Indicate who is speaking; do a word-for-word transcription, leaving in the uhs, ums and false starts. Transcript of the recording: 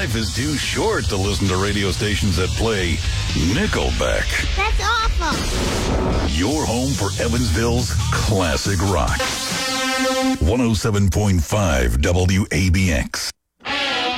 Speaker 1: Life is too short to listen to radio stations that play Nickelback.
Speaker 2: That's awful.
Speaker 1: Your home for Evansville's classic rock. one oh seven point five W A B X.